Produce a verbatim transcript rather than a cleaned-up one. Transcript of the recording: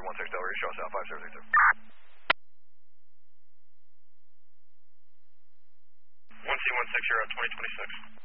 one six Delray, show south five zero six two. one C one six, you're at twenty twenty-six.